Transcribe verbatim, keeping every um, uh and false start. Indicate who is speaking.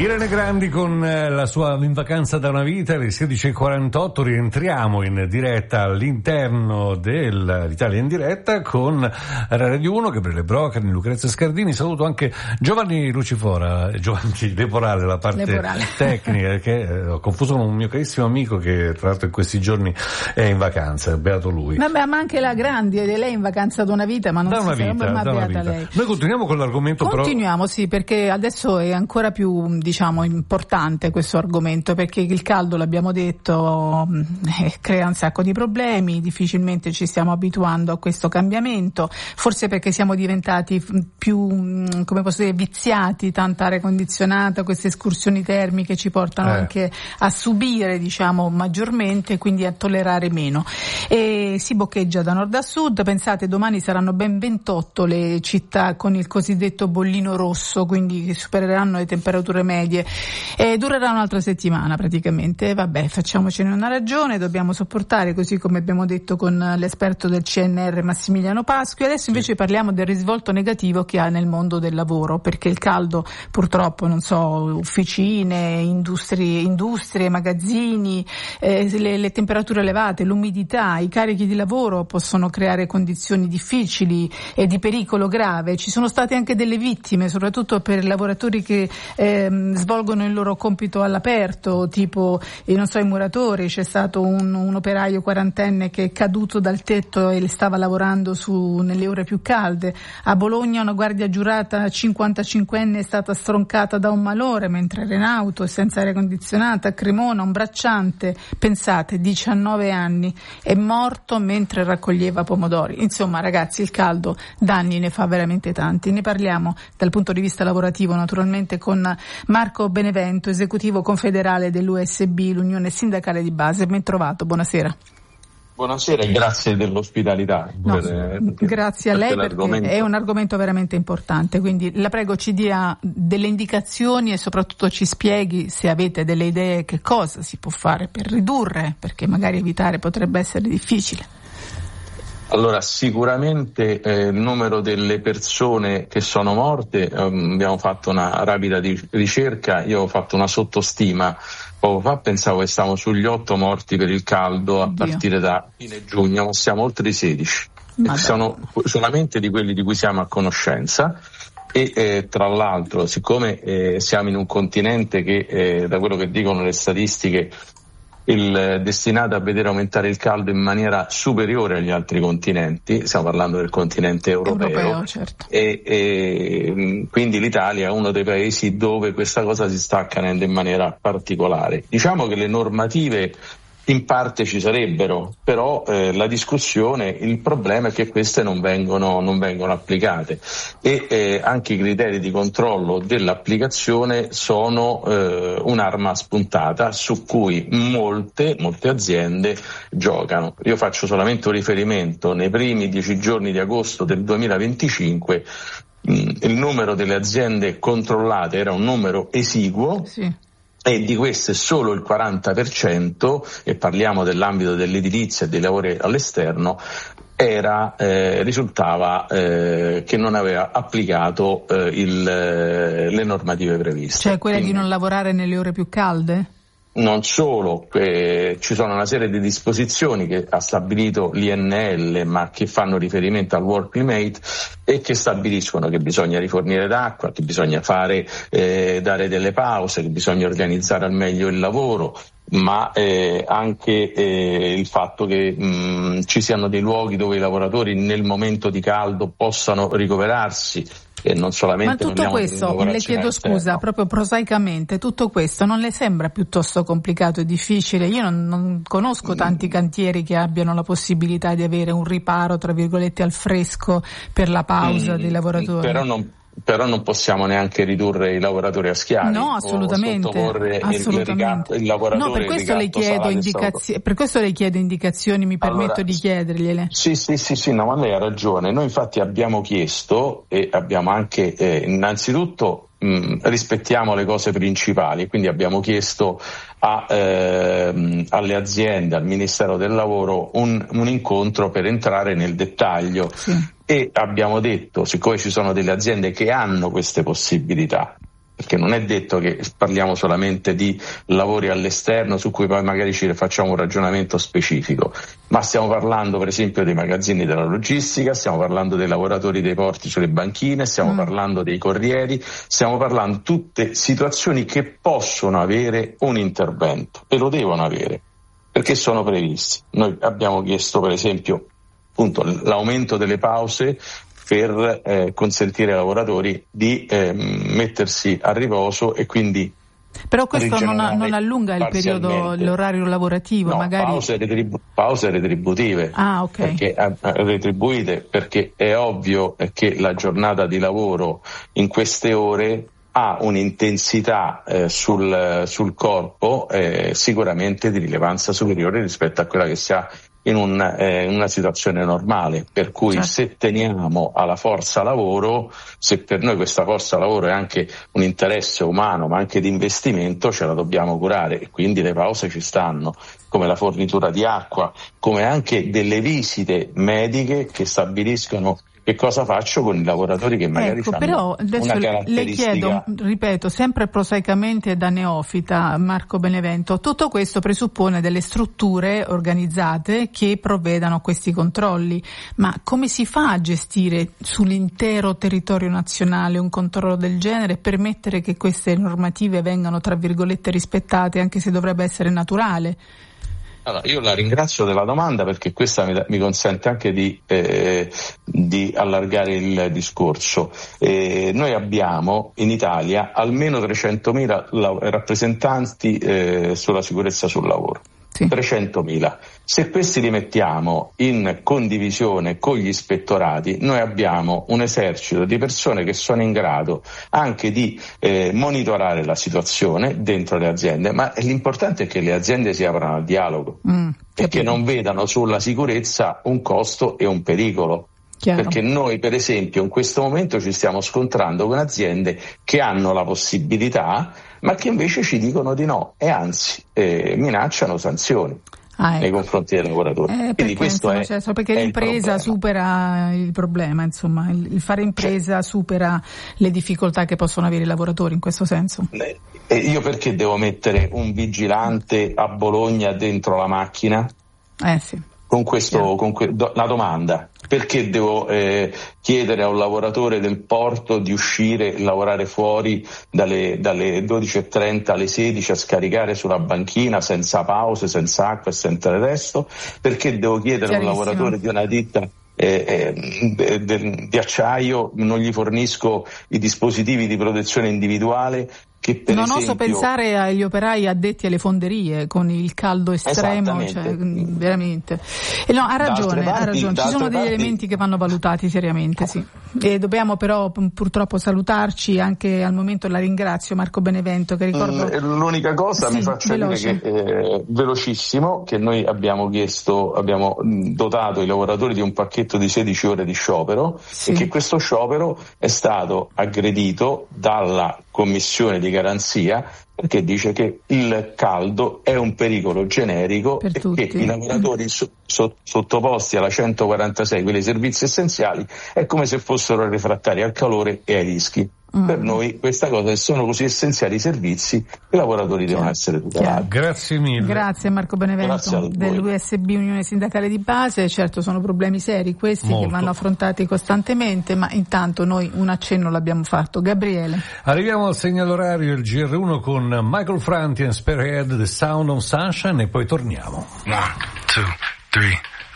Speaker 1: Irene Grandi con la sua In vacanza da una vita, alle sedici e quarantotto rientriamo in diretta all'interno dell'Italia in diretta con Radio uno, Gabriele Brocani, Lucrezia Scardini. Saluto anche Giovanni Lucifora, Giovanni Leporale, la parte Leporale. tecnica, che ho confuso con un mio carissimo amico che tra l'altro in questi giorni è in vacanza, beato lui.
Speaker 2: Vabbè, ma anche la Grandi, lei è in vacanza da una vita, ma non
Speaker 1: da
Speaker 2: si
Speaker 1: una
Speaker 2: sa,
Speaker 1: vita,
Speaker 2: ma
Speaker 1: da una
Speaker 2: beata
Speaker 1: vita.
Speaker 2: lei.
Speaker 1: Noi continuiamo con l'argomento.
Speaker 2: Continuiamo,
Speaker 1: però...
Speaker 2: sì, perché adesso è ancora più, diciamo, importante questo argomento, perché il caldo, l'abbiamo detto, eh, crea un sacco di problemi, difficilmente ci stiamo abituando a questo cambiamento, forse perché siamo diventati più, come posso dire, viziati, tanta aria condizionata, queste escursioni termiche ci portano eh. anche a subire, diciamo, maggiormente, quindi a tollerare meno. E si boccheggia da nord a sud, pensate domani saranno ben ventotto le città con il cosiddetto bollino rosso, quindi supereranno le temperature medie. E durerà un'altra settimana praticamente. Vabbè, facciamocene una ragione, dobbiamo sopportare, così come abbiamo detto con l'esperto del C N R Massimiliano Pasqui. Adesso invece parliamo del risvolto negativo che ha nel mondo del lavoro, perché il caldo purtroppo, non so, ufficine, industrie, industrie magazzini, eh, le, le temperature elevate, l'umidità, i carichi di lavoro possono creare condizioni difficili e di pericolo grave. Ci sono state anche delle vittime, soprattutto per lavoratori che ehm, svolgono il loro compito all'aperto, tipo eh, non so, i muratori. C'è stato un, un operaio quarantenne che è caduto dal tetto e stava lavorando su nelle ore più calde. A Bologna una guardia giurata cinquantacinquenne è stata stroncata da un malore mentre era in auto e senza aria condizionata. A Cremona un bracciante, pensate, diciannove anni, è morto mentre raccoglieva pomodori. Insomma, ragazzi, il caldo danni ne fa veramente tanti. Ne parliamo dal punto di vista lavorativo naturalmente con Marco Benevento, esecutivo confederale dell'U S B, l'Unione Sindacale di Base. Ben trovato, buonasera.
Speaker 3: Buonasera e grazie dell'ospitalità.
Speaker 2: No,
Speaker 3: per,
Speaker 2: grazie a lei, perché è un argomento veramente importante, quindi la prego ci dia delle indicazioni e soprattutto ci spieghi, se avete delle idee, che cosa si può fare per ridurre, perché magari evitare potrebbe essere difficile.
Speaker 3: Allora, sicuramente eh, il numero delle persone che sono morte, ehm, abbiamo fatto una rapida di ricerca, io ho fatto una sottostima poco fa, pensavo che stavamo sugli otto morti per il caldo a Oddio. partire da fine giugno, ma siamo oltre i sedici, e sono solamente di quelli di cui siamo a conoscenza. E eh, tra l'altro, siccome eh, siamo in un continente che, eh, da quello che dicono le statistiche, il destinato a vedere aumentare il caldo in maniera superiore agli altri continenti, stiamo parlando del continente europeo,
Speaker 2: europeo certo.
Speaker 3: e, e quindi l'Italia è uno dei paesi dove questa cosa si sta accadendo in maniera particolare. Diciamo che le normative in parte ci sarebbero, però eh, la discussione, il problema è che queste non vengono, non vengono applicate, e eh, anche i criteri di controllo dell'applicazione sono eh, un'arma spuntata su cui molte, molte aziende giocano. Io faccio solamente un riferimento: nei primi dieci giorni di agosto del duemilaventicinque mh, il numero delle aziende controllate era un numero esiguo.
Speaker 2: Sì.
Speaker 3: E di queste solo il quaranta per cento, e parliamo dell'ambito dell'edilizia e dei lavori all'esterno, era eh, risultava eh, che non aveva applicato eh, il, eh, le normative previste.
Speaker 2: Cioè quelle
Speaker 3: Quindi,
Speaker 2: di non lavorare nelle ore più calde?
Speaker 3: Non solo, eh, ci sono una serie di disposizioni che ha stabilito l'I N L, ma che fanno riferimento al work climate e che stabiliscono che bisogna rifornire d'acqua, che bisogna fare eh, dare delle pause, che bisogna organizzare al meglio il lavoro, ma eh, anche eh, il fatto che mh, ci siano dei luoghi dove i lavoratori nel momento di caldo possano ricoverarsi. E non solamente.
Speaker 2: Ma tutto questo, le chiedo scusa, proprio prosaicamente, tutto questo non le sembra piuttosto complicato e difficile? Io non, non conosco tanti cantieri che abbiano la possibilità di avere un riparo, tra virgolette, al fresco per la pausa mm, dei lavoratori.
Speaker 3: Però non Però non possiamo neanche ridurre i lavoratori a schiavi.
Speaker 2: No, assolutamente.
Speaker 3: O sottoporre
Speaker 2: assolutamente.
Speaker 3: Il, ricatto, il lavoratore.
Speaker 2: No, per questo le chiedo indicazioni, per questo le chiedo indicazioni, mi permetto allora, di chiedergliele.
Speaker 3: Sì, sì, sì, sì, no, ma lei ha ragione. Noi infatti abbiamo chiesto e abbiamo anche eh, innanzitutto mh, rispettiamo le cose principali, quindi abbiamo chiesto a, eh, alle aziende, al Ministero del Lavoro un, un incontro per entrare nel dettaglio.
Speaker 2: Sì.
Speaker 3: E abbiamo detto, siccome ci sono delle aziende che hanno queste possibilità, perché non è detto che parliamo solamente di lavori all'esterno su cui poi magari ci facciamo un ragionamento specifico, ma stiamo parlando per esempio dei magazzini della logistica, stiamo parlando dei lavoratori dei porti sulle banchine, stiamo mm. parlando dei corrieri, stiamo parlando di tutte situazioni che possono avere un intervento e lo devono avere, perché sono previsti. Noi abbiamo chiesto per esempio appunto l'aumento delle pause per eh, consentire ai lavoratori di eh, mettersi a riposo e quindi
Speaker 2: però questo non, non allunga il periodo, l'orario lavorativo,
Speaker 3: no,
Speaker 2: magari
Speaker 3: pause, retribu- pause retributive,
Speaker 2: ah, okay.
Speaker 3: perché, eh, retribuite, perché è ovvio che la giornata di lavoro in queste ore ha un'intensità eh, sul, sul corpo eh, sicuramente di rilevanza superiore rispetto a quella che si ha in, un, eh, in una situazione normale, per cui certo. Se teniamo alla forza lavoro, se per noi questa forza lavoro è anche un interesse umano ma anche di investimento, ce la dobbiamo curare e quindi le pause ci stanno, come la fornitura di acqua, come anche delle visite mediche che stabiliscono che cosa faccio con i lavoratori che magari
Speaker 2: ecco,
Speaker 3: hanno
Speaker 2: però adesso
Speaker 3: una caratteristica.
Speaker 2: Le chiedo, ripeto, sempre prosaicamente da neofita, Marco Benevento, tutto questo presuppone delle strutture organizzate che provvedano a questi controlli, ma come si fa a gestire sull'intero territorio nazionale un controllo del genere e permettere che queste normative vengano tra virgolette rispettate, anche se dovrebbe essere naturale?
Speaker 3: Allora, io la ringrazio della domanda perché questa mi, mi consente anche di, eh, di allargare il discorso. Eh, noi abbiamo in Italia almeno trecentomila la- rappresentanti eh, sulla sicurezza sul lavoro. Sì. trecentomila. Se questi li mettiamo in condivisione con gli ispettorati, noi abbiamo un esercito di persone che sono in grado anche di eh, monitorare la situazione dentro le aziende, ma l'importante è che le aziende si aprano al dialogo mm, e che non vedano sulla sicurezza un costo e un pericolo. Chiaro. Perché noi per esempio in questo momento ci stiamo scontrando con aziende che hanno la possibilità ma che invece ci dicono di no e anzi eh, minacciano sanzioni ah, ecco. nei confronti dei lavoratori.
Speaker 2: Eh,
Speaker 3: Quindi questo è,
Speaker 2: certo, perché
Speaker 3: è
Speaker 2: l'impresa
Speaker 3: il
Speaker 2: supera il problema, insomma, il, il fare impresa cioè, supera le difficoltà che possono avere i lavoratori in questo senso.
Speaker 3: E io perché devo mettere un vigilante a Bologna dentro la macchina?
Speaker 2: Eh sì.
Speaker 3: Con questo, con que- do- la domanda, perché devo eh, chiedere a un lavoratore del porto di uscire e lavorare fuori dalle, dalle dodici e trenta alle sedici a scaricare sulla banchina senza pause, senza acqua e senza il resto? Perché devo chiedere a un lavoratore di una ditta eh, eh, de- de- di acciaio, non gli fornisco i dispositivi di protezione individuale? Che per
Speaker 2: non
Speaker 3: esempio...
Speaker 2: oso pensare agli operai addetti alle fonderie con il caldo estremo, cioè, veramente. E no, ha ragione, parti, ha ragione. Ci sono degli parti... elementi che vanno valutati seriamente, sì. E dobbiamo però purtroppo salutarci, anche al momento la ringrazio Marco Benevento che ricordo...
Speaker 3: L'unica cosa sì, mi faccio veloce. dire che eh, velocissimo che noi abbiamo chiesto, abbiamo dotato i lavoratori di un pacchetto di sedici ore di sciopero sì. e che questo sciopero è stato aggredito dalla Commissione di garanzia perché dice che il caldo è un pericolo generico per e tutti. Che i lavoratori so, so, sottoposti alla centoquarantasei, quelli servizi essenziali, è come se fossero refrattari al calore e ai rischi. Mm. Per noi questa cosa sono così essenziali i servizi, i lavoratori devono essere tutelati.
Speaker 1: Grazie mille.
Speaker 2: Grazie Marco Benevento dell'U S B Unione Sindacale di Base. Certo sono problemi seri questi Molto. che vanno affrontati costantemente, ma intanto noi un accenno l'abbiamo fatto. Gabriele.
Speaker 1: Arriviamo al segnale orario, il G R uno con Michael Franti and Spearhead, The Sound of Sunshine e poi torniamo.
Speaker 4: One, two, three.